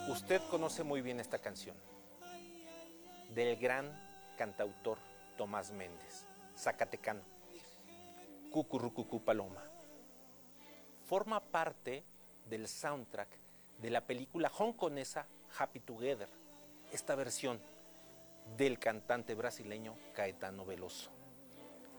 Usted conoce muy bien esta canción del gran cantautor Tomás Méndez, zacatecano, Cucurrucucú Paloma. Forma parte del soundtrack de la película hongkonesa Happy Together, esta versión del cantante brasileño Caetano Veloso.